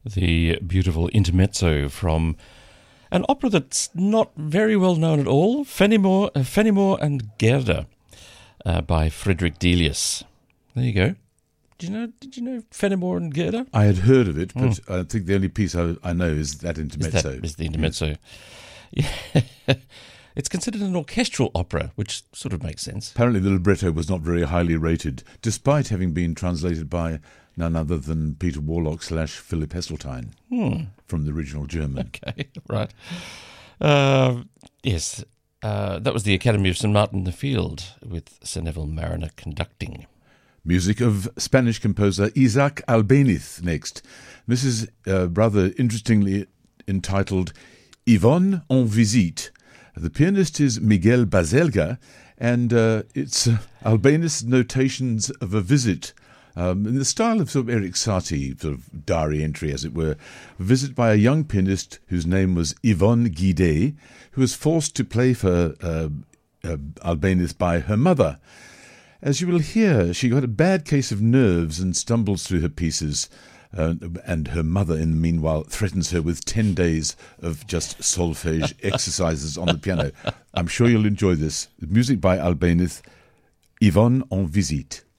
The beautiful intermezzo from an opera that's not very well known at all, Fenimore and Gerda, by Frederick Delius. There you go. Did you know Fenimore and Gerda? I had heard of it, but I think the only piece I know is that intermezzo. Is the intermezzo. Yeah. It's considered an orchestral opera, which sort of makes sense. Apparently the libretto was not very highly rated, despite having been translated by none other than Peter Warlock / Philip Heseltine from the original German. Okay, right. Yes, that was the Academy of St. Martin in the Field, with Sir Neville Marriner conducting. Music of Spanish composer Isaac Albéniz next. This is rather interestingly entitled Yvonne en visite. The pianist is Miguel Baselga, and it's Albéniz's notations of a visit, in the style of sort of Eric Satie, sort of diary entry, as it were. A visit by a young pianist whose name was Yvonne Guidet, who was forced to play for Albéniz by her mother. As you will hear, she got a bad case of nerves and stumbles through her pieces, and her mother, in the meanwhile, threatens her with 10 days of just solfège exercises on the piano. I'm sure you'll enjoy this. Music by Albéniz, Yvonne en visite.